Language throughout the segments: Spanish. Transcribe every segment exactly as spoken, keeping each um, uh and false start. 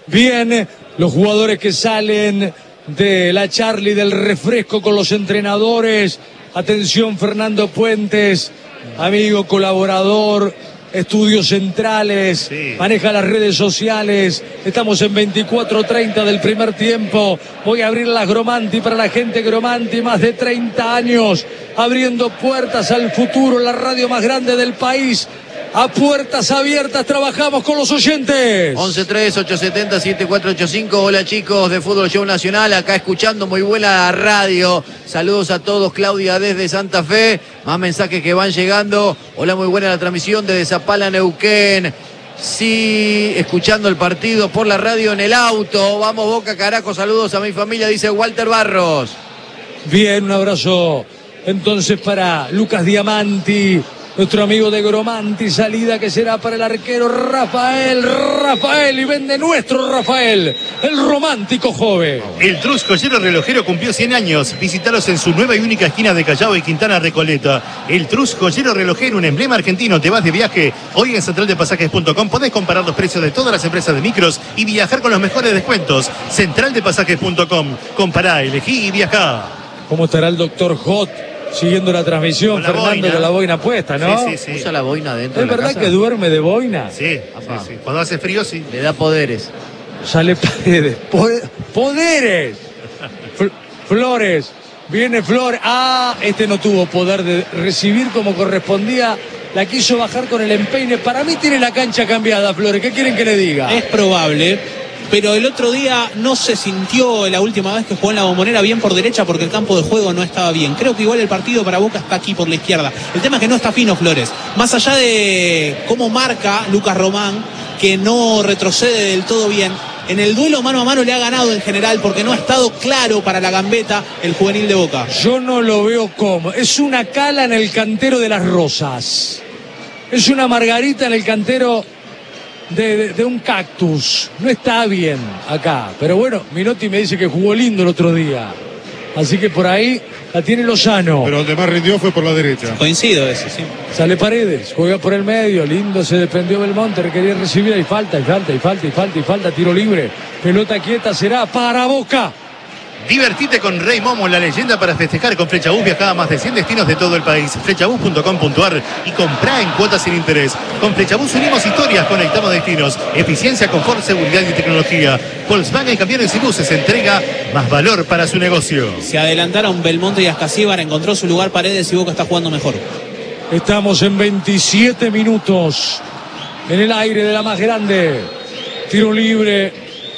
Bien, los jugadores que salen de la Charlie del refresco con los entrenadores. Atención, Fernando Puentes, amigo, colaborador, estudios centrales, sí. Maneja las redes sociales. Estamos en veinticuatro treinta del primer tiempo. Voy a abrir las Gromanti para la gente Gromanti, más de treinta años, abriendo puertas al futuro, la radio más grande del país. A puertas abiertas trabajamos con los oyentes. once tres ocho siete cero siete cuatro ocho cinco. Hola chicos de Fútbol Show Nacional, acá escuchando muy buena radio. Saludos a todos, Claudia desde Santa Fe. Más mensajes que van llegando. Hola, muy buena la transmisión desde Zapala, Neuquén. Sí, escuchando el partido por la radio en el auto. Vamos Boca, carajo, saludos a mi familia, dice Walter Barros. Bien, un abrazo entonces para Lucas Diamanti, nuestro amigo de Gromanti. Salida que será para el arquero Rafael, Rafael, y vende nuestro Rafael, el romántico joven. El Trus Joyero Relojero cumplió cien años. Visítalos en su nueva y única esquina de Callao y Quintana Recoleta. El Trus Joyero Relojero, un emblema argentino. Te vas de viaje. Hoy en central de pasajes punto com podés comparar los precios de todas las empresas de micros y viajar con los mejores descuentos. central de pasajes punto com. Compará, elegí y viajá. ¿Cómo estará el doctor Hot siguiendo la transmisión? Con la Fernando, boina. con la boina puesta, ¿no? Sí, sí, sí. Usa la boina dentro ¿Es de la verdad casa? que duerme de boina? Sí, sí, sí. Cuando hace frío, sí. Le da poderes. Sale Paredes. Po- ¡Poderes! Fl- Flores. Viene Flores. Ah, este no tuvo poder de recibir como correspondía. La quiso bajar con el empeine. Para mí tiene la cancha cambiada, Flores. ¿Qué quieren que le diga? Es probable, pero el otro día no se sintió la última vez que jugó en la Bombonera bien por derecha porque el campo de juego no estaba bien. Creo que igual el partido para Boca está aquí por la izquierda. El tema es que no está fino Flores. Más allá de cómo marca Lucas Román, que no retrocede del todo bien, en el duelo mano a mano le ha ganado en general porque no ha estado claro para la gambeta el juvenil de Boca. Yo no lo veo como. Es una cala en el cantero de las rosas. Es una margarita en el cantero de, de, de un cactus. No está bien acá. Pero bueno, Minotti me dice que jugó lindo el otro día. Así que por ahí la tiene Lozano. Pero donde más rindió fue por la derecha. Coincido eso, sí. Sale Paredes, juega por el medio, lindo, se defendió Belmonte, quería recibir, y falta, y falta, y falta, y falta, y falta, tiro libre, pelota quieta será para Boca. Divertite con Rey Momo, la leyenda para festejar con Flechabús. Viajá a más de cien destinos de todo el país. Flechabús punto com punto ar y comprá en cuotas sin interés. Con Flechabús unimos historias, conectamos destinos. Eficiencia, confort, seguridad y tecnología. Volkswagen Camiones y Buses entrega más valor para su negocio. Se adelantaron Belmonte y Ascasíbar, encontró su lugar Paredes y Boca está jugando mejor. Estamos en veintisiete minutos en el aire de la más grande. Tiro libre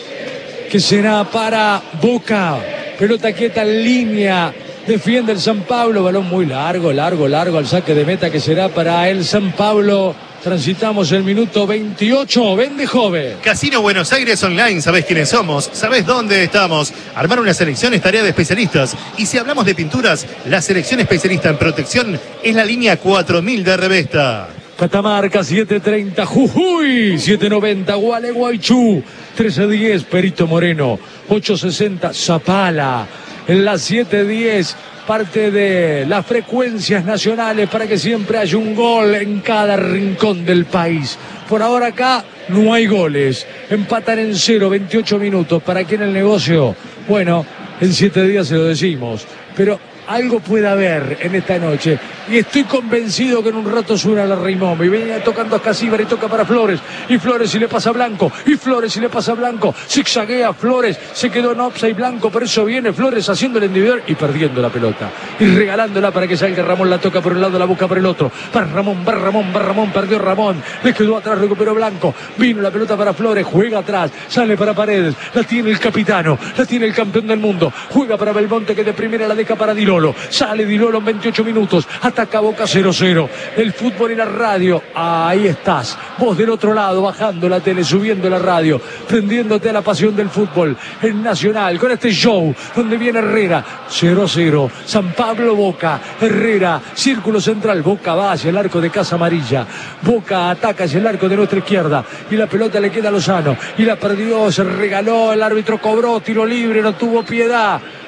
que será para Boca. Pelota quieta en línea. Defiende el San Pablo. Balón muy largo, largo, largo al saque de meta que será para el San Pablo. Transitamos el minuto veintiocho. Vende joven. Casino Buenos Aires Online. ¿Sabés quiénes somos? ¿Sabés dónde estamos? Armar una selección es tarea de especialistas. Y si hablamos de pinturas, la selección especialista en protección es la línea cuatro mil de Revesta. Catamarca siete treinta, Jujuy siete noventa, Gualeguaychú trece diez, Perito Moreno ocho sesenta, Zapala en las siete diez, parte de las frecuencias nacionales para que siempre haya un gol en cada rincón del país. Por ahora acá no hay goles, empatan en cero, veintiocho minutos. ¿Para quién el negocio? Bueno, en siete días se lo decimos, pero algo puede haber en esta noche y estoy convencido que en un rato suena la Raimón. Y venía tocando a Casíbar y toca para Flores, y Flores y le pasa a Blanco, y Flores y le pasa a Blanco, zigzaguea Flores, se quedó en offside Blanco, por eso viene Flores haciendo el individual y perdiendo la pelota y regalándola para que salga Ramón. La toca por un lado, la busca por el otro, para Ramón, va Ramón, va Ramón, perdió Ramón, le quedó atrás, recuperó Blanco, vino la pelota para Flores, juega atrás, sale para Paredes, la tiene el capitano, la tiene el campeón del mundo, juega para Belmonte que de primera la deja para Dilolo, sale Dilolo en veintiocho minutos, ataca Boca cero cero, el fútbol y la radio, ahí estás, vos del otro lado, bajando la tele, subiendo la radio, prendiéndote a la pasión del fútbol, en Nacional, con este show, donde viene Herrera, cero a cero, San Pablo Boca, Herrera, círculo central, Boca va hacia el arco de Casa Amarilla, Boca ataca hacia el arco de nuestra izquierda, y la pelota le queda a Lozano, y la perdió, se regaló, el árbitro cobró, tiro libre, no tuvo piedad,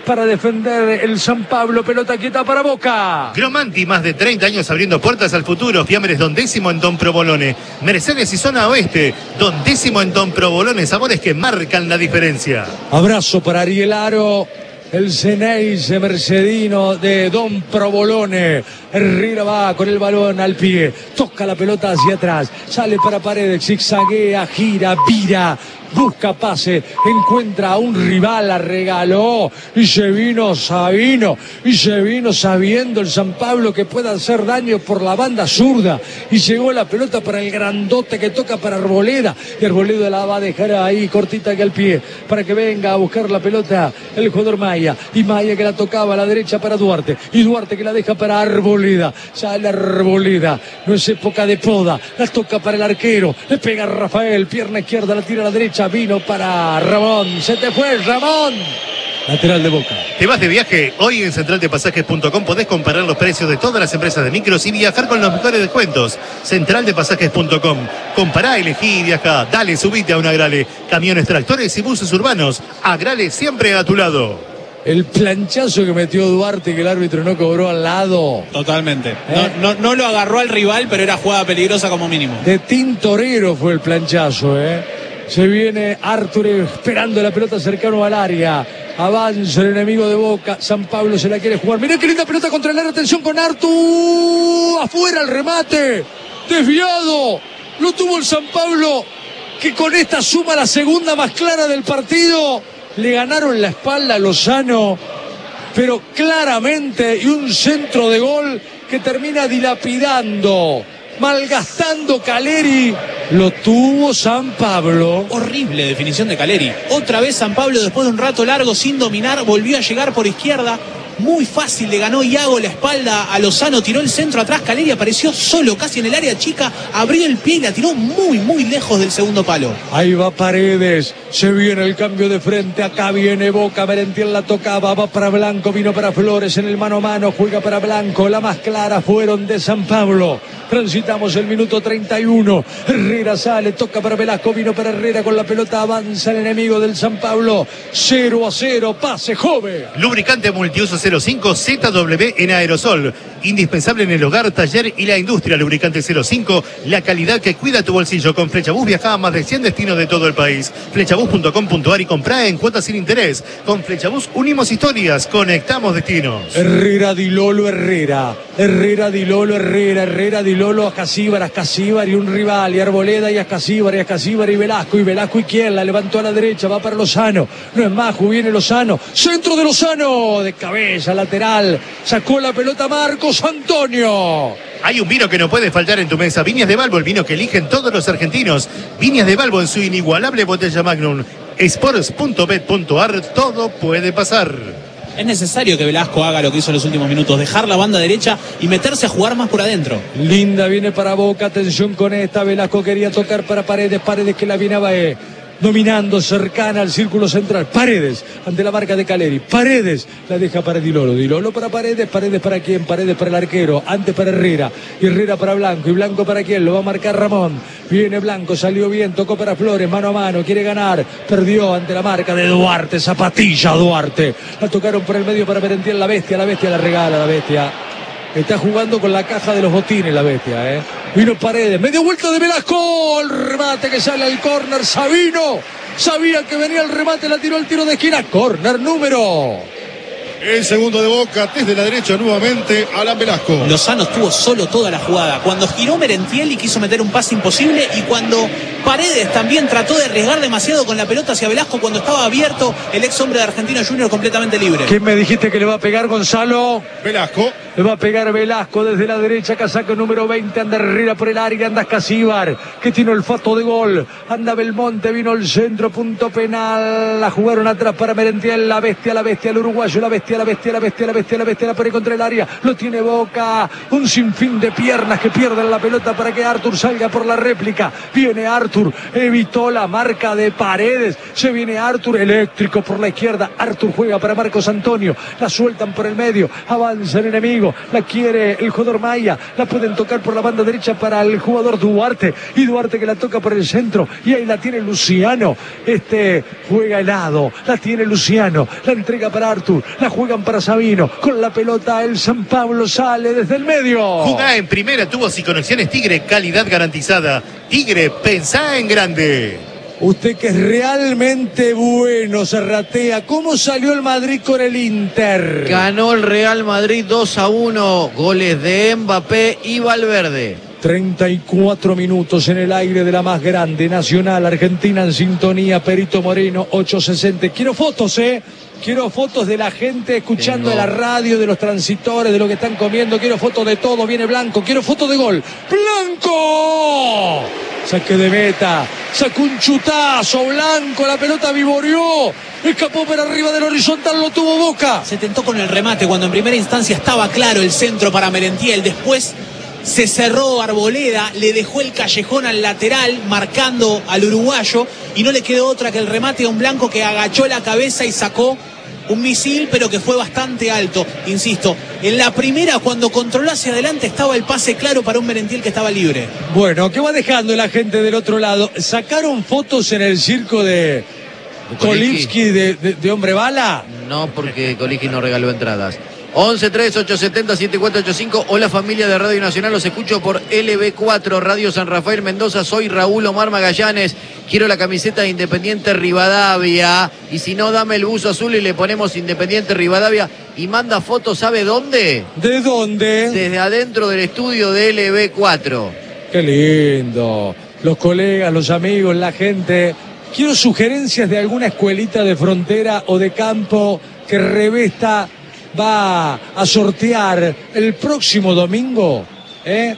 para defender el San Pablo. Pelota quieta para Boca. Gromanti, más de treinta años abriendo puertas al futuro. Fiambres Don Décimo en Don Provolone. Mercedes y Zona Oeste. Don Décimo en Don Provolone. Sabores que marcan la diferencia. Abrazo para Ariel Aro. El Ceneice mercedino de Don Provolone. Herrera va con el balón al pie. Toca la pelota hacia atrás. Sale para Paredes. Zigzaguea, gira, vira. Busca pase, encuentra a un rival, la regaló y se vino Sabino, y se vino sabiendo el San Pablo que puede hacer daño por la banda zurda, y llegó la pelota para el grandote que toca para Arboleda, y Arboleda la va a dejar ahí cortita que al pie, para que venga a buscar la pelota el jugador Maya, y Maya que la tocaba a la derecha para Duarte, y Duarte que la deja para Arboleda, sale Arboleda, no es época de poda, la toca para el arquero, le pega a Rafael, pierna izquierda, la tira a la derecha, vino para Ramón, se te fue Ramón, lateral de Boca. ¿Te vas de viaje? Hoy en central de pasajes punto com podés comparar los precios de todas las empresas de micros y viajar con los mejores descuentos. central de pasajes punto com. Compará, elegí y viajá. Dale, subite a un Agrale. Camiones, tractores y buses urbanos. Agrale siempre a tu lado. El planchazo que metió Duarte que el árbitro no cobró al lado. Totalmente. ¿Eh? No, no, no lo agarró al rival, pero era jugada peligrosa como mínimo. De Tintorero fue el planchazo, ¿eh? Se viene Artur esperando la pelota cercano al área. Avanza el enemigo de Boca. San Pablo se la quiere jugar. Mirá qué linda pelota contra el área. Atención con Artur. Afuera el remate. Desviado. Lo tuvo el San Pablo, que con esta suma la segunda más clara del partido. Le ganaron la espalda a Lozano, pero claramente, y un centro de gol que termina dilapidando, malgastando Caleri. Lo tuvo San Pablo. Horrible definición de Caleri. Otra vez San Pablo, después de un rato largo sin dominar, volvió a llegar por izquierda. Muy fácil, le ganó Iago la espalda a Lozano, tiró el centro atrás, Caleri apareció solo casi en el área chica, abrió el pie y la tiró muy muy lejos del segundo palo. Ahí va Paredes, se viene el cambio de frente, acá viene Boca, Merentiel la tocaba, va para Blanco, vino para Flores en el mano a mano, juega para Blanco, la más clara fueron de San Pablo. Transitamos el minuto treinta y uno, Herrera sale, toca para Velasco, vino para Herrera con la pelota, avanza el enemigo del San Pablo, cero a cero, pase joven. Lubricante multiuso cero cinco Z W en aerosol, indispensable en el hogar, taller y la industria. Lubricante cero cinco, la calidad que cuida tu bolsillo. Con Flechabús viaja a más de cien destinos de todo el país. Flechabús punto com punto ar y comprá en cuotas sin interés. Con Flechabús unimos historias, conectamos destinos. Herrera, Di Lolo, Herrera, Herrera, Di Lolo, Herrera, Herrera, Di Lolo, Ascasíbar, Ascasíbar y un rival, y Arboleda y Ascasíbar, y Ascasíbar y Velasco, y Velasco y quién, la levantó a la derecha, va para Lozano, no es más, viene Lozano, centro de Lozano, de cabeza, lateral, sacó la pelota Marcos Antonio. Hay un vino que no puede faltar en tu mesa. Viñas de Balbo, el vino que eligen todos los argentinos. Viñas de Balbo en su inigualable botella Magnum. Sports punto bet punto ar, todo puede pasar. Es necesario que Velasco haga lo que hizo en los últimos minutos, dejar la banda derecha y meterse a jugar más por adentro. Linda viene para Boca, atención con esta, Velasco quería tocar para Paredes, Paredes que la viene a Baé. Dominando, cercana al círculo central. Paredes, ante la marca de Caleri. Paredes, la deja para Di Lolo. Di Lolo para Paredes, Paredes para quién, Paredes para el arquero. Antes para Herrera. Herrera para Blanco. Y Blanco para quién, lo va a marcar Ramón. Viene Blanco, salió bien, tocó para Flores, mano a mano, quiere ganar. Perdió ante la marca de Duarte, zapatilla Duarte. La tocaron por el medio para Merentiel, la bestia, la bestia la regala, la bestia. Está jugando con la caja de los botines la bestia, ¿eh? Vino Paredes, medio vuelta de Velasco, el remate que sale al córner, Sabino, sabía que venía el remate, la tiró el tiro de esquina, córner número. El segundo de Boca, desde la derecha nuevamente, Alan Velasco. Lozano estuvo solo toda la jugada. Cuando giró Merentiel y quiso meter un pase imposible, y cuando Paredes también trató de arriesgar demasiado con la pelota hacia Velasco cuando estaba abierto el ex hombre de Argentino Junior completamente libre. ¿Quién me dijiste que le va a pegar, Gonzalo? Velasco. Le va a pegar Velasco desde la derecha, casaco número veinte, anda Herrera por el área, anda Ascasíbar, que tiene olfato de gol, anda Belmonte, vino el centro, punto penal, la jugaron atrás para Merentiel, la bestia, la bestia, el uruguayo, la bestia, la bestia, la bestia, la bestia, la bestia, la pone contra el área, lo tiene Boca, un sinfín de piernas que pierden la pelota para que Artur salga por la réplica, viene Artur, evitó la marca de Paredes, se viene Artur, eléctrico por la izquierda, Artur juega para Marcos Antonio, la sueltan por el medio, avanza el enemigo, Domingo, la quiere el jugador Maya, la pueden tocar por la banda derecha para el jugador Duarte, y Duarte que la toca por el centro, y ahí la tiene Luciano, este juega helado, la tiene Luciano, la entrega para Artur, la juegan para Sabino, con la pelota el San Pablo sale desde el medio. Jugá en primera, tubos y conexiones Tigre, calidad garantizada. Tigre, pensá en grande. Usted que es realmente bueno, Serratea. ¿Cómo salió el Madrid con el Inter? Ganó el Real Madrid dos a uno. Goles de Mbappé y Valverde. treinta y cuatro minutos en el aire de la más grande, Nacional, Argentina en sintonía, Perito Moreno, ocho sesenta. Quiero fotos, ¿eh? Quiero fotos de la gente escuchando Tengo. la radio, de los transitores, de lo que están comiendo. Quiero fotos de todo. Viene Blanco. Quiero fotos de gol. ¡Blanco! Saque de meta. Sacó un chutazo. Blanco. La pelota vivoreó. Escapó por arriba del horizontal. Lo tuvo Boca. Se tentó con el remate cuando en primera instancia estaba claro el centro para Merentiel. Después se cerró Arboleda, le dejó el callejón al lateral, marcando al uruguayo, y no le quedó otra que el remate a un Blanco que agachó la cabeza y sacó un misil, pero que fue bastante alto. Insisto, en la primera, cuando controló hacia adelante, estaba el pase claro para un Merentiel que estaba libre. Bueno, ¿qué va dejando la gente del otro lado? ¿Sacaron fotos en el circo de Kolipski de, de, de Hombre Bala? No, porque Kolipski no regaló entradas. once tres ocho siete cero siete cuatro ocho cinco. Hola familia de Radio Nacional, los escucho por L B cuatro, Radio San Rafael Mendoza. Soy Raúl Omar Magallanes. Quiero la camiseta de Independiente Rivadavia. Y si no, dame el buzo azul y le ponemos Independiente Rivadavia. Y manda fotos, ¿sabe dónde? ¿De dónde? Desde adentro del estudio de L B cuatro. Qué lindo. Los colegas, los amigos, la gente. Quiero sugerencias de alguna escuelita de frontera o de campo que Revesta va a sortear el próximo domingo, ¿eh?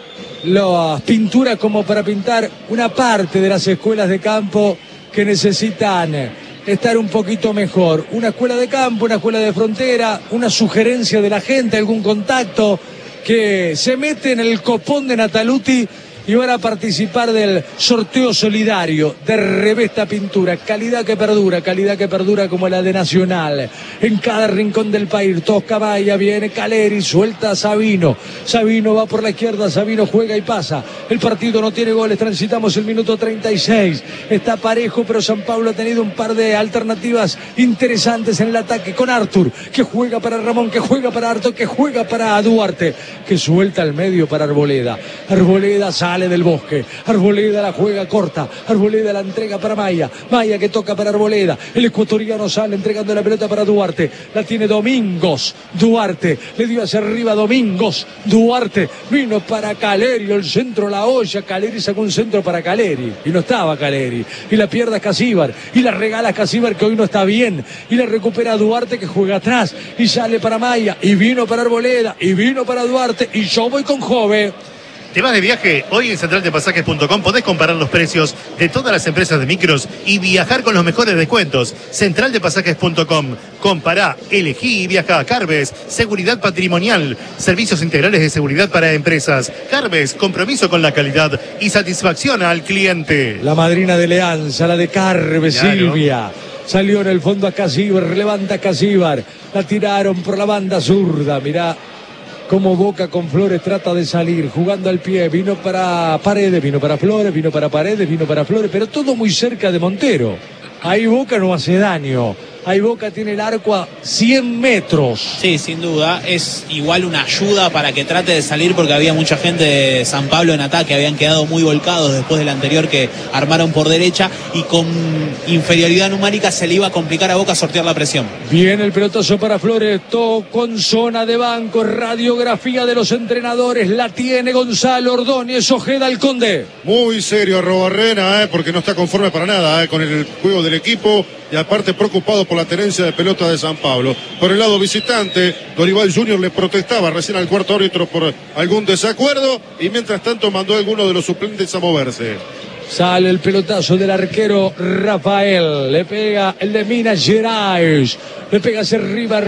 Las pinturas como para pintar una parte de las escuelas de campo que necesitan estar un poquito mejor. Una escuela de campo, una escuela de frontera, una sugerencia de la gente, algún contacto que se mete en el copón de Nataluti y van a participar del sorteo solidario de Revesta Pintura. Calidad que perdura, calidad que perdura como la de Nacional. En cada rincón del país, Tosca Vaya, viene Caleri, suelta a Sabino. Sabino va por la izquierda, Sabino juega y pasa. El partido no tiene goles, transitamos el minuto treinta y seis. Está parejo, pero San Pablo ha tenido un par de alternativas interesantes en el ataque con Artur, que juega para Ramón, que juega para Artur, que juega para Duarte, que suelta al medio para Arboleda. Arboleda sale del bosque, Arboleda la juega corta, Arboleda la entrega para Maya, Maya que toca para Arboleda, el ecuatoriano sale entregando la pelota para Duarte, la tiene Domingos, Duarte, le dio hacia arriba Domingos, Duarte, vino para Caleri, el centro la olla, Caleri sacó un centro para Caleri, y no estaba Caleri, y la pierde a Casíbar, y la regala a Casíbar que hoy no está bien, y la recupera Duarte que juega atrás, y sale para Maya, y vino para Arboleda, y vino para Duarte, y yo voy con Jove. ¿Te vas de viaje? Hoy en central de pasajes punto com podés comparar los precios de todas las empresas de micros y viajar con los mejores descuentos. central de pasajes punto com. Compará, elegí y viaja. Carves, seguridad patrimonial, servicios integrales de seguridad para empresas. Carves, compromiso con la calidad y satisfacción al cliente. La madrina de Leanza, la de Carve, Claro. Silvia. Salió en el fondo a Casíbar, levanta a Casíbar. La tiraron por la banda zurda, mirá. Como Boca con Flores trata de salir, jugando al pie, vino para Paredes, vino para Flores, vino para Paredes, vino para Flores, pero todo muy cerca de Montero. Ahí Boca no hace daño, ahí Boca tiene el arco a cien metros. Sí, sin duda, es igual una ayuda para que trate de salir porque había mucha gente de San Pablo en ataque, habían quedado muy volcados después del anterior que armaron por derecha y con inferioridad numérica se le iba a complicar a Boca sortear la presión. Viene el pelotazo para Flores, todo con zona de banco, radiografía de los entrenadores, la tiene Gonzalo Ordóñez, Ojeda al Conde. Muy serio Arrobarrena, eh, porque no está conforme para nada eh, con el juego del equipo y aparte preocupado por la tenencia de pelota de San Pablo. Por el lado visitante, Dorival junior le protestaba recién al cuarto árbitro por algún desacuerdo y mientras tanto mandó a alguno de los suplentes a moverse. Sale el pelotazo del arquero Rafael. Le pega el de Minas Gerais. Le pega hacia arriba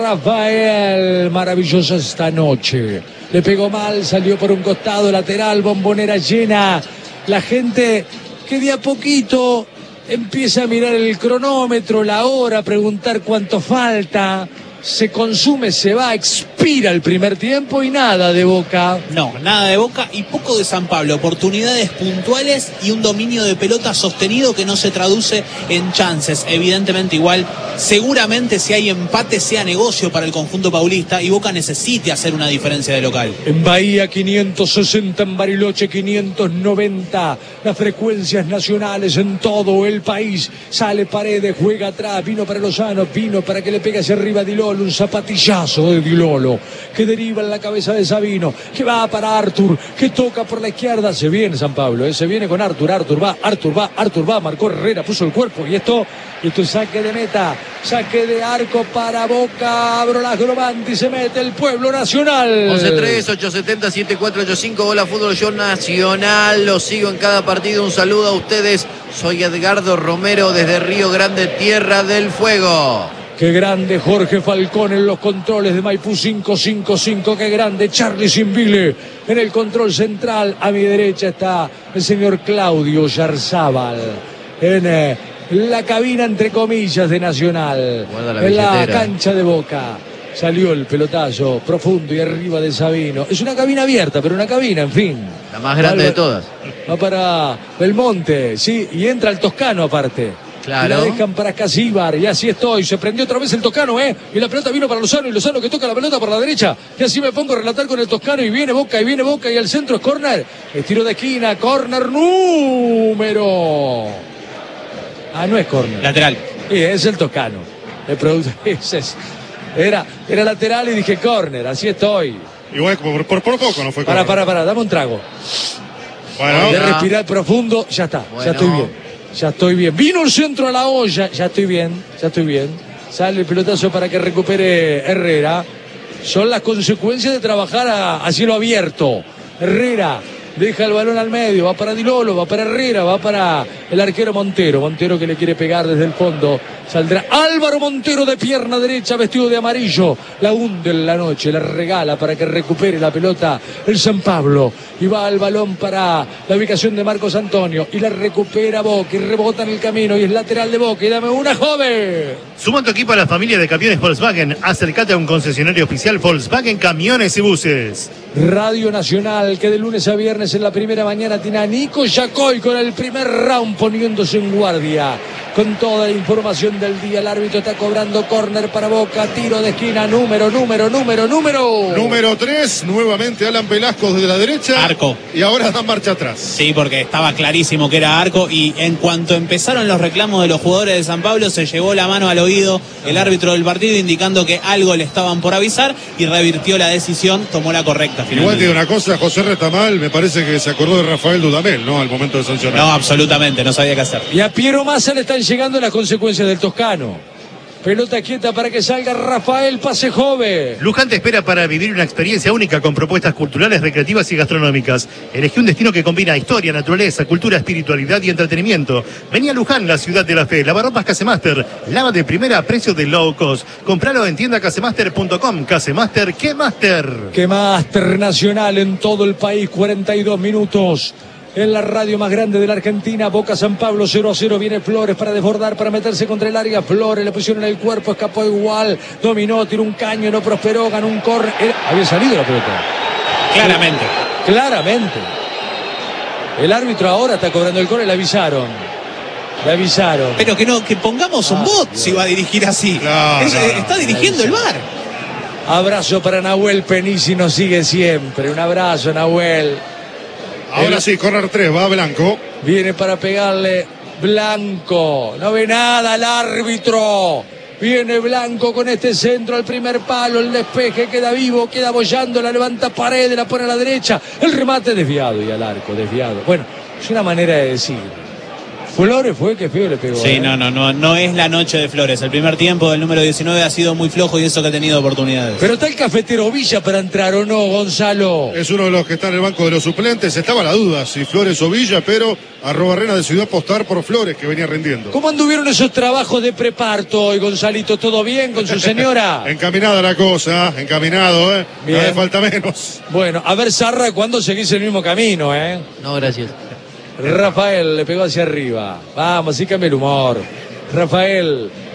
Rafael. Maravillosa esta noche. Le pegó mal, salió por un costado lateral, bombonera llena. La gente que de a poquito empieza a mirar el cronómetro, la hora, preguntar cuánto falta. se consume, se va, expira el primer tiempo y nada de Boca. No, nada de Boca y poco de San Pablo. Oportunidades puntuales y un dominio de pelota sostenido que no se traduce en chances. Evidentemente igual, seguramente si hay empate sea negocio para el conjunto paulista y Boca necesite hacer una diferencia de local. En Bahía quinientos sesenta, en Bariloche quinientos noventa. Las frecuencias nacionales en todo el país. Sale Paredes, juega atrás, vino para Lozano, vino para que le pegue hacia arriba Di Lolo. Un zapatillazo de Di Lolo que deriva en la cabeza de Sabino, que va para Artur, que toca por la izquierda. Se viene San Pablo, ¿eh? Se viene con Artur. Artur va, Artur va, Artur va, marcó Herrera, puso el cuerpo y esto, esto es saque de meta, saque de arco para Boca. Abro las Grovanti, se mete el Pueblo Nacional. once tres, ocho siete cero, siete cuatro ocho cinco. Hola Fútbol Show Nacional, los sigo en cada partido. Un saludo a ustedes. Soy Edgardo Romero desde Río Grande, Tierra del Fuego. Qué grande Jorge Falcón en los controles de Maipú cinco cinco cinco. Qué grande Charlie Simbile en el control central. A mi derecha está el señor Claudio Yarzábal en eh, la cabina entre comillas de Nacional. La en la billetera. cancha de Boca. Salió el pelotazo profundo y arriba de Sabino. Es una cabina abierta, pero una cabina, en fin. La más grande Va- de todas. Va para Belmonte, sí, y entra el Toscano aparte. Claro. Y la dejan para Casíbar, y así estoy. Se prendió otra vez el Toscano, ¿eh? Y la pelota vino para Lozano, y Lozano que toca la pelota por la derecha. Y así me pongo a relatar con el Toscano, y viene Boca, y viene Boca, y al centro es córner. El tiro de esquina, córner número. Ah, no es córner. Lateral. Sí, es el Toscano. El producto, ese es. Era, era lateral y dije córner, así estoy. Igual por, por, por poco no fue Para, corner. para, para, dame un trago. Bueno, De Ya. respirar profundo, ya está, Bueno. ya estoy bien. Ya estoy bien. Vino un centro a la olla, ya estoy bien, ya estoy bien. Sale el pelotazo para que recupere Herrera. Son las consecuencias de trabajar a, a cielo abierto. Herrera deja el balón al medio, va para Di Lolo, va para Herrera, va para el arquero Montero. Montero que le quiere pegar desde el fondo. Saldrá Álvaro Montero de pierna derecha, vestido de amarillo. La hunde en la noche, la regala para que recupere la pelota el San Pablo. Y va al balón para la ubicación de Marcos Antonio. Y la recupera Boca y rebota en el camino. Y es lateral de Boca. Y dame una joven. Suma tu equipo a la familia de camiones Volkswagen. Acércate a un concesionario oficial Volkswagen Camiones y Buses. Radio Nacional, que de lunes a viernes en la primera mañana tiene a Nico Yacoy con el primer round poniéndose en guardia. Con toda la información del día, el árbitro está cobrando córner para Boca, tiro de esquina, número, número, número, número. número tres, nuevamente Alan Velasco desde la derecha. Arco. Y ahora da marcha atrás. Sí, porque estaba clarísimo que era arco y en cuanto empezaron los reclamos de los jugadores de San Pablo se llevó la mano al oído el árbitro del partido indicando que algo le estaban por avisar y revirtió la decisión, tomó la correcta Igual finalmente. tiene una cosa, José Retamal, me parece que se acordó de Rafael Dudamel, ¿no? Al momento de sancionar. No, absolutamente, no sabía qué hacer. Y a Piero Massa le están llegando las consecuencias del Toscano. Pelota quieta para que salga Rafael, pase joven. Luján te espera para vivir una experiencia única con propuestas culturales, recreativas y gastronómicas. Elegí un destino que combina historia, naturaleza, cultura, espiritualidad y entretenimiento. Vení a Luján, la ciudad de la fe. Lavarropas Casemaster. Lava de primera a precio de low cost. Compralo en tienda casemaster punto com. Casemaster, ¿qué master? Que Máster Nacional en todo el país, cuarenta y dos minutos. En la radio más grande de la Argentina, Boca San Pablo cero a cero, viene Flores para desbordar, para meterse contra el área. Flores le pusieron el cuerpo, escapó igual, dominó, tiró un caño, no prosperó, ganó un córner. Era- Había salido la pelota. Claramente. Claramente. El árbitro ahora está cobrando el córner, le avisaron. Le avisaron. Pero que no, que pongamos un Ah, bot Dios. si va a dirigir así. Claro, Es- claro. está dirigiendo el V A R. Abrazo para Nahuel Penisi, nos sigue siempre. Un abrazo, Nahuel. Ahora El- sí, correr tres, va Blanco. Viene para pegarle Blanco. No ve nada el árbitro. Viene Blanco con este centro al primer palo. El despeje queda vivo, queda bollando. La levanta Paredes, la pone a la derecha. El remate desviado y al arco, desviado. Bueno, es una manera de decir. Flores fue que feo le pegó. Sí, ¿eh? no, no, no, no es la noche de Flores. El primer tiempo del número diecinueve ha sido muy flojo y eso que ha tenido oportunidades. Pero está el cafetero Villa para entrar o no, Gonzalo. Es uno de los que está en el banco de los suplentes. Estaba la duda si Flores o Villa, pero Arrobarrena decidió apostar por Flores, que venía rindiendo. ¿Cómo anduvieron esos trabajos de preparto hoy, Gonzalito? ¿Todo bien con su señora? Encaminada la cosa, encaminado, ¿eh? Bien. Cada vez falta menos. Bueno, a ver, Sarra, ¿cuándo seguís el mismo camino, eh? No, gracias. Rafael le pegó hacia arriba. Vamos, sí cambia el humor. Rafael,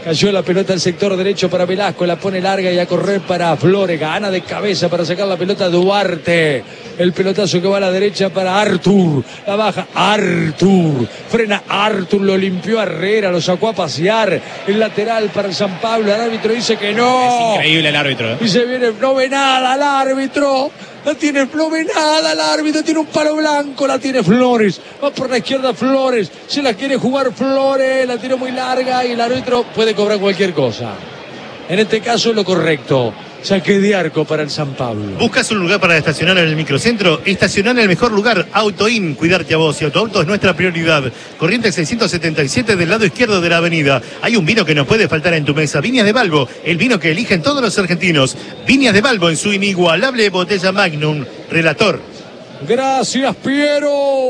Cayó la pelota al sector derecho para Velasco, la pone larga y a correr para Flores. Gana de cabeza para sacar la pelota Duarte. El pelotazo que va a la derecha para Artur. La baja Artur. Frena Artur, lo limpió Herrera, lo sacó a pasear. El lateral para el San Pablo. El árbitro dice que no. Es increíble el árbitro. ¿eh? Y se viene, no ve nada el árbitro. La tiene, no ve nada el árbitro, tiene un palo blanco, la tiene Flores. Va por la izquierda Flores. Se la quiere jugar Flores, la tiene muy larga y el árbitro puede cobrar cualquier cosa. En este caso es lo correcto. Saque de arco para el San Pablo. ¿Buscas un lugar para estacionar en el microcentro? Estacionar en el mejor lugar, AutoIn. Cuidarte a vos y a tu auto es nuestra prioridad. Corrientes seiscientos setenta y siete del lado izquierdo de la avenida. Hay un vino que no puede faltar en tu mesa. Viñas de Balbo, el vino que eligen todos los argentinos. Viñas de Balbo en su inigualable botella Magnum. Relator. Gracias, Piero.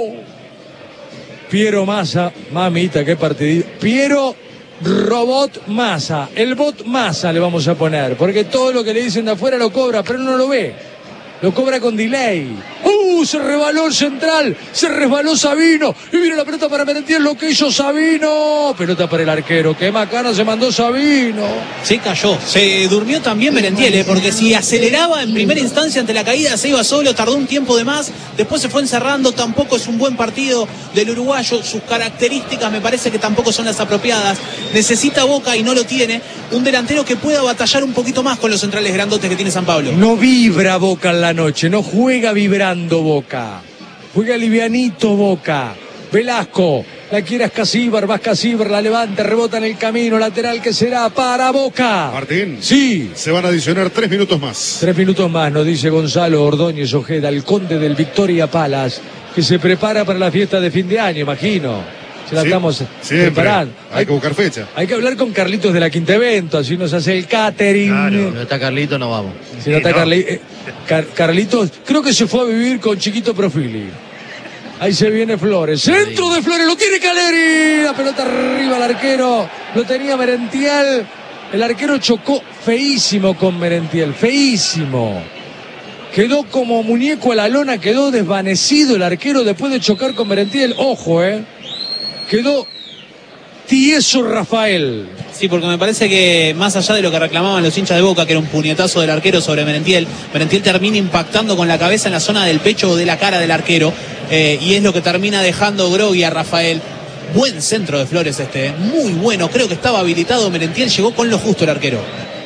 Piero Massa, mamita, qué partidito. Piero Robot Massa, el bot Massa le vamos a poner, porque todo lo que le dicen de afuera lo cobra, pero no lo ve, lo cobra con delay. ¡Uh! Se rebaló el central, se resbaló Sabino, y viene la pelota para Merentiel, lo que hizo Sabino. Pelota para el arquero, qué macana se mandó Sabino. Se cayó, se durmió también Merentiel, ¿eh? Porque si aceleraba en primera instancia ante la caída, se iba solo, tardó un tiempo de más, después se fue encerrando. Tampoco es un buen partido del uruguayo, sus características me parece que tampoco son las apropiadas. Necesita Boca y no lo tiene, un delantero que pueda batallar un poquito más con los centrales grandotes que tiene San Pablo. No vibra Boca en la noche, no juega vibrando Boca, juega livianito Boca. Velasco, la quiere Ascasíbar, va Ascasíbar, la levanta, rebota en el camino, lateral que será para Boca. Martín. Sí. Se van a adicionar tres minutos más. Tres minutos más, nos dice Gonzalo Ordóñez Ojeda, el conde del Victoria Palace, que se prepara para la fiesta de fin de año, imagino. Se la Sí, estamos siempre. preparando. Hay que buscar fecha. Hay que hablar con Carlitos de la Quinta Evento, así nos hace el catering. Claro. Si no está Carlito, no vamos. Si no Sí, está no. Carli- eh, Car- Carlitos, creo que se fue a vivir con Chiquito Profili. Ahí se viene Flores. Centro de Flores, lo tiene Caleri. La pelota arriba al arquero. Lo tenía Merentiel. El arquero chocó feísimo con Merentiel. Feísimo. Quedó como muñeco a la lona. Quedó desvanecido el arquero después de chocar con Merentiel. Ojo, eh. Quedó tieso Rafael. Sí, porque me parece que más allá de lo que reclamaban los hinchas de Boca, que era un puñetazo del arquero sobre Merentiel, Merentiel termina impactando con la cabeza en la zona del pecho o de la cara del arquero, eh, y es lo que termina dejando grogui a Rafael. Buen centro de Flores este, eh. Muy bueno, creo que estaba habilitado Merentiel, llegó con lo justo el arquero.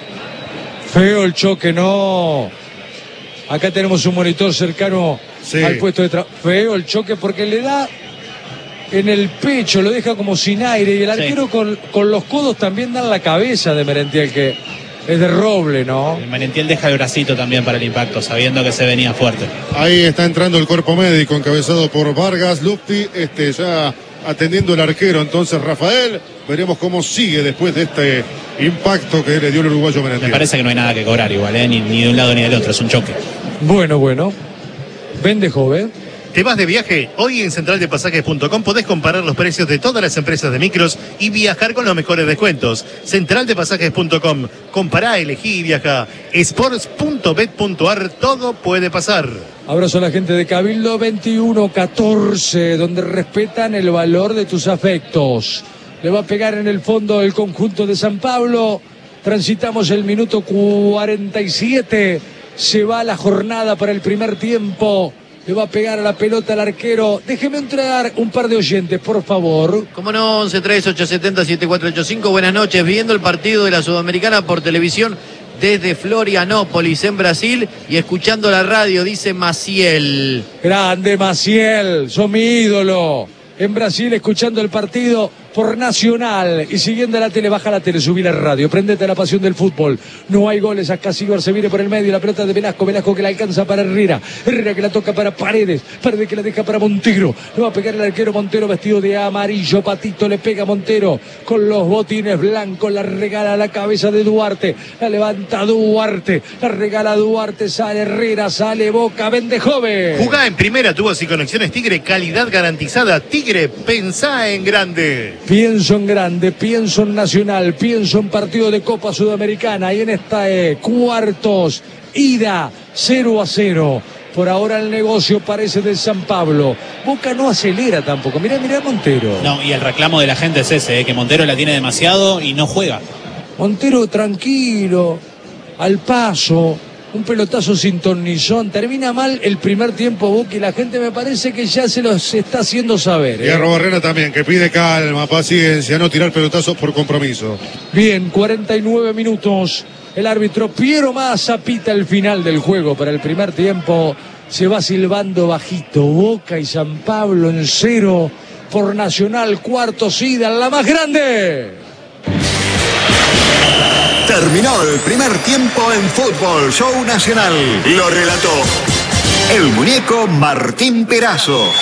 Feo el choque, no. Acá tenemos un monitor cercano Sí. al puesto de trabajo. Feo el choque porque le da en el pecho, lo deja como sin aire. Y el Sí. arquero con, con los codos también da en la cabeza de Merentiel, que es de roble, ¿no? El Merentiel deja el bracito también para el impacto, sabiendo que se venía fuerte. Ahí está entrando el cuerpo médico encabezado por Vargas Lupti, este ya atendiendo el arquero. Entonces Rafael, veremos cómo sigue después de este impacto que le dio el uruguayo Me Merentiel. parece que no hay nada que cobrar igual, ¿eh? ni, ni de un lado ni del otro, es un choque. Bueno, bueno. Vende joven. ¿Te vas de viaje? Hoy en central de pasajes punto com podés comparar los precios de todas las empresas de micros y viajar con los mejores descuentos. central de pasajes punto com. Compará, elegí y viaja. sports punto bet punto ar, todo puede pasar. Abrazo a la gente de Cabildo veintiuno catorce, donde respetan el valor de tus afectos. Le va a pegar en el fondo el conjunto de San Pablo. Transitamos el minuto cuarenta y siete. Se va la jornada para el primer tiempo. Le va a pegar a la pelota al arquero. Déjeme entrar un par de oyentes, por favor. Cómo no, once tres ocho siete cero siete cuatro ocho cinco. Buenas noches, viendo el partido de la Sudamericana por televisión desde Florianópolis en Brasil y escuchando la radio, dice Maciel. Grande Maciel, sos mi ídolo. En Brasil escuchando el partido por Nacional y siguiendo la tele, baja la tele, subí la radio, prendete a la pasión del fútbol. No hay goles, acá Sigor se viene por el medio, la pelota de Velasco, Velasco que la alcanza para Herrera, Herrera que la toca para Paredes, Paredes que la deja para Montero, le va a pegar el arquero Montero vestido de amarillo, Patito le pega a Montero con los botines blancos, la regala a la cabeza de Duarte, la levanta Duarte, la regala Duarte, sale Herrera, sale Boca, vende joven. Jugá en primera, tubos y conexiones Tigre, calidad garantizada. Tigre, pensá en grande. Pienso en grande, pienso en Nacional, pienso en partido de Copa Sudamericana y en esta eh, cuartos, ida cero a cero. Por ahora el negocio parece de San Pablo. Boca no acelera tampoco. Mirá, mirá Montero. No, y el reclamo de la gente es ese, ¿eh? Que Montero la tiene demasiado y no juega. Montero tranquilo, al paso, un pelotazo sin tornillón. Termina mal el primer tiempo Boca y la gente me parece que ya se los está haciendo saber. ¿eh? Y a Robarrena también, que pide calma, paciencia, no tirar pelotazos por compromiso. Bien, cuarenta y nueve minutos. El árbitro Piero Massa pita el final del juego para el primer tiempo. Se va silbando bajito. Boca y San Pablo en cero por Nacional. Cuartos ida, la más grande. Terminó el primer tiempo en Fútbol Show Nacional. Lo relató el muñeco Martín Perazo.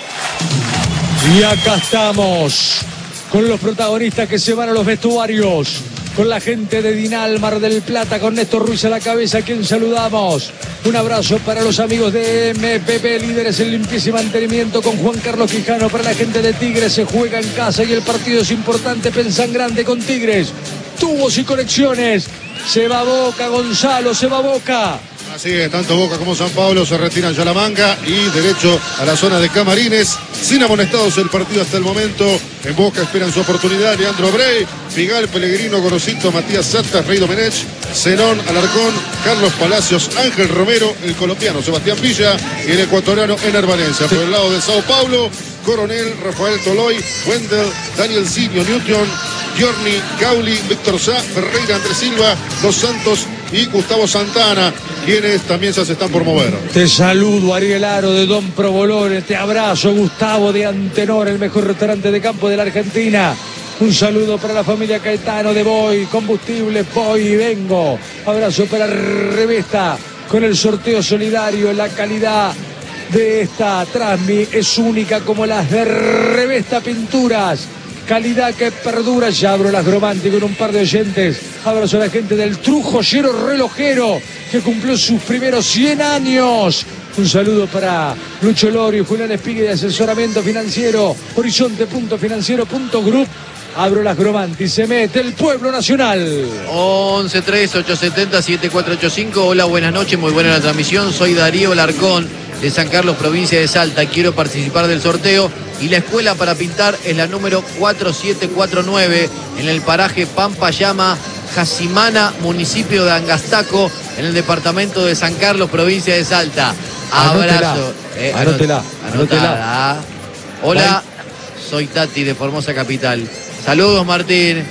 Y acá estamos con los protagonistas que se van a los vestuarios. Con la gente de Dinal, Mar del Plata, con Néstor Ruiz a la cabeza, a quien saludamos. Un abrazo para los amigos de M P P, líderes en limpieza y mantenimiento, con Juan Carlos Quijano. Para la gente de Tigres, se juega en casa y el partido es importante. Pensan grande con Tigres. Tubos y conexiones. Se va Boca, Gonzalo, se va Boca. Así es, tanto Boca como San Pablo se retiran ya la manga y derecho a la zona de Camarines. Sin amonestados el partido hasta el momento. En Boca esperan su oportunidad Leandro Brey, Figal, Pellegrino, Gorosito, Matías Satas, Rey Domenech, Zenón, Alarcón, Carlos Palacios, Ángel Romero, el colombiano Sebastián Villa y el ecuatoriano Ener Valencia. Por el lado de Sao Paulo, Coronel, Rafael Toloy, Wendel, Daniel Zinio, Newton, Giorni, Cauli, Víctor Sá, Ferreira, Andrés Silva, Dos Santos y Gustavo Santana, quienes también ya se están por mover. Te saludo, Ariel Aro de Don Provolone. Te abrazo, Gustavo de Antenor, el mejor restaurante de campo de la Argentina. Un saludo para la familia Caetano de Boy, combustible, Boy y Vengo. Abrazo para Revesta con el sorteo solidario. La calidad de esta Transmi es única como las de Revesta Pinturas. Calidad que perdura. Ya abro las Gromanti con un par de oyentes. Abrazo a la gente del Trujollero Relojero, que cumplió sus primeros cien años. Un saludo para Lucho Lorio, Julián Espigue de asesoramiento financiero, horizonte punto financiero punto group. Abro las Gromanti, se mete el pueblo nacional. once tres ocho siete cero siete cuatro ocho cinco. Hola, buenas noches, muy buena la transmisión. Soy Darío Larcón de San Carlos, provincia de Salta. Quiero participar del sorteo y la escuela para pintar es la número cuatro siete cuatro nueve en el paraje Pampayama, Jacimana, municipio de Angastaco, en el departamento de San Carlos, provincia de Salta. Abrazo. Eh, Anótela. Anotada. Hola, soy Tati de Formosa Capital. Saludos, Martín.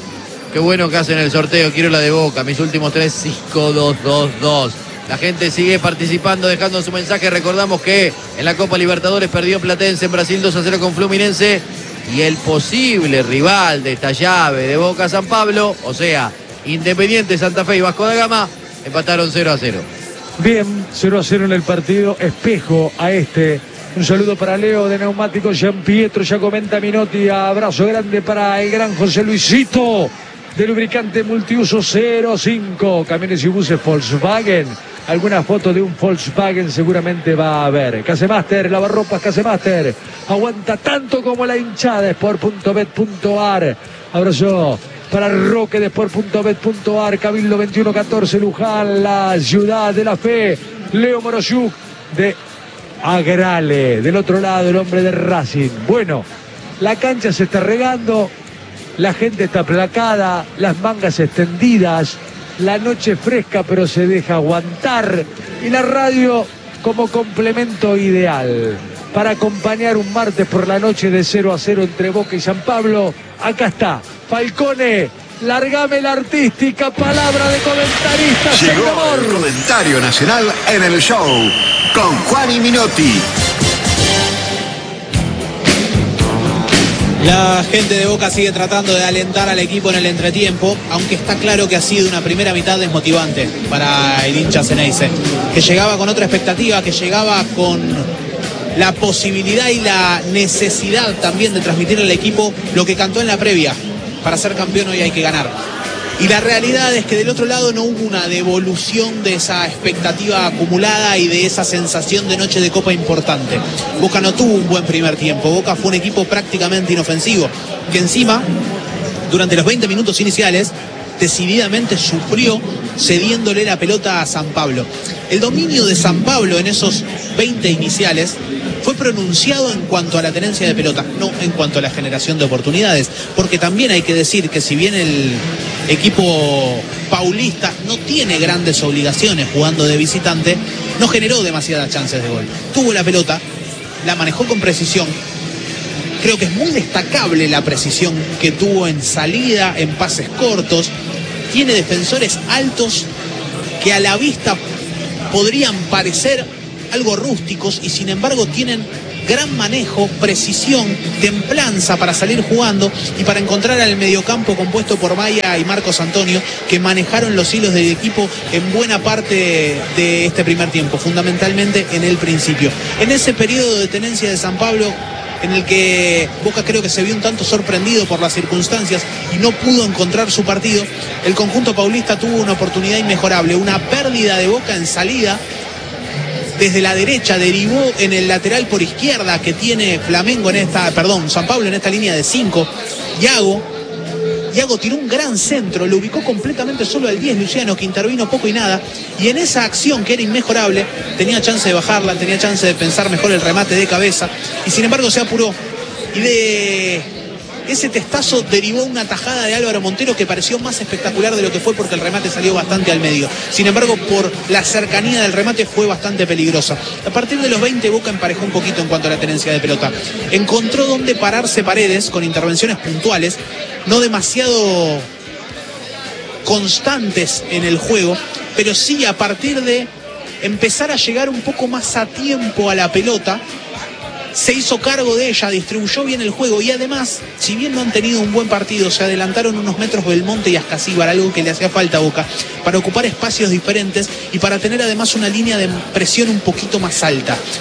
Qué bueno que hacen el sorteo. Quiero la de Boca. Mis últimos tres, cinco dos dos dos. La gente sigue participando, dejando su mensaje. Recordamos que en la Copa Libertadores perdió Platense en Brasil dos a cero con Fluminense. Y el posible rival de esta llave de Boca San Pablo, o sea, Independiente Santa Fe y Vasco da Gama, empataron cero a cero. Bien, cero a cero en el partido. Espejo a este. Un saludo para Leo de Neumático Gian Pietro, ya comenta Minotti. Abrazo grande para el gran José Luisito de lubricante multiuso cero cinco. Camiones y buses Volkswagen. Alguna foto de un Volkswagen seguramente va a haber. Casemaster, lavarropas Casemaster. Aguanta tanto como la hinchada. Sport punto bet punto ar. Abrazo para Roque de Sport punto bet punto ar. Cabildo veintiuno catorce Luján, la ciudad de la fe. Leo Moroyuk de Agrale. Del otro lado el hombre de Racing. Bueno, la cancha se está regando. La gente está aplacada. Las mangas extendidas. La noche fresca pero se deja aguantar. Y la radio como complemento ideal para acompañar un martes por la noche de cero a cero entre Boca y San Pablo. Acá está Falcone, largame la artística palabra de comentarista. Llegó el comentario nacional en el show con Juan y Minotti. La gente de Boca sigue tratando de alentar al equipo en el entretiempo, aunque está claro que ha sido una primera mitad desmotivante para el hincha Ceneice, que llegaba con otra expectativa, que llegaba con la posibilidad y la necesidad también de transmitir al equipo lo que cantó en la previa: para ser campeón hoy hay que ganar. Y la realidad es que del otro lado no hubo una devolución de esa expectativa acumulada y de esa sensación de noche de copa importante. Boca no tuvo un buen primer tiempo. Boca fue un equipo prácticamente inofensivo, que encima, durante los veinte minutos iniciales, decididamente sufrió cediéndole la pelota a San Pablo. El dominio de San Pablo en esos veinte iniciales fue pronunciado en cuanto a la tenencia de pelota, no en cuanto a la generación de oportunidades, porque también hay que decir que si bien el equipo paulista no tiene grandes obligaciones jugando de visitante, no generó demasiadas chances de gol. Tuvo la pelota, la manejó con precisión. Creo que es muy destacable la precisión que tuvo en salida, en pases cortos. Tiene defensores altos que a la vista podrían parecer algo rústicos y sin embargo tienen gran manejo, precisión, templanza para salir jugando y para encontrar al mediocampo compuesto por Maya y Marcos Antonio, que manejaron los hilos del equipo en buena parte de este primer tiempo, fundamentalmente en el principio. En ese periodo de tenencia de San Pablo, en el que Boca creo que se vio un tanto sorprendido por las circunstancias y no pudo encontrar su partido, el conjunto paulista tuvo una oportunidad inmejorable, una pérdida de Boca en salida. Desde la derecha derivó en el lateral por izquierda que tiene Flamengo en esta, perdón, San Pablo en esta línea de cinco. Iago, Iago tiró un gran centro, lo ubicó completamente solo al diez Luciano, que intervino poco y nada, y en esa acción que era inmejorable, tenía chance de bajarla, tenía chance de pensar mejor el remate de cabeza, y sin embargo se apuró, y de ese testazo derivó una tajada de Álvaro Montero que pareció más espectacular de lo que fue porque el remate salió bastante al medio. Sin embargo, por la cercanía del remate fue bastante peligrosa. A partir de los veinte, Boca emparejó un poquito en cuanto a la tenencia de pelota. Encontró donde pararse Paredes con intervenciones puntuales, no demasiado constantes en el juego, pero sí a partir de empezar a llegar un poco más a tiempo a la pelota, se hizo cargo de ella, distribuyó bien el juego y además, si bien no han tenido un buen partido, se adelantaron unos metros Belmonte y Ascasíbar, algo que le hacía falta a Boca, para ocupar espacios diferentes y para tener además una línea de presión un poquito más alta.